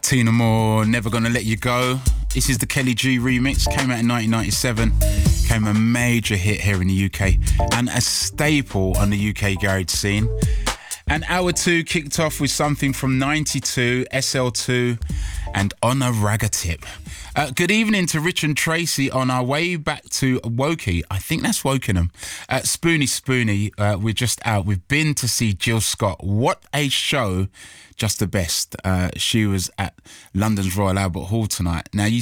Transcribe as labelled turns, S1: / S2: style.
S1: Tina Moore, Never Gonna Let You Go. This is the Kelly G remix, came out in 1997, became a major hit here in the UK and a staple on the UK garage scene. And hour two kicked off with something from 92, SL2 and On a Ragga Tip. Good evening to Rich and Tracy on our way back to Woking. I think that's Wokingham. Spoonie, we're just out. We've been to see Jill Scott. What a show. Just the best. She was at London's Royal Albert Hall tonight. Now, you